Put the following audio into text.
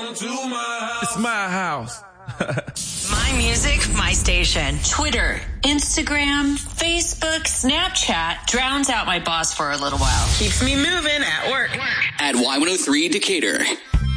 It's my house. My music, my station. Twitter, Instagram, Facebook, Snapchat drowns out my boss for a little while. Keeps me moving at work. At Y103 Decatur.